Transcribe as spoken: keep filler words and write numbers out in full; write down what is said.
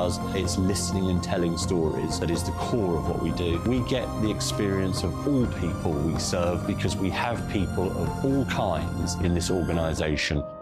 does. It's listening and telling stories that is the core of what we do. We get the experience of all people we serve because we have people of all kinds in this organisation.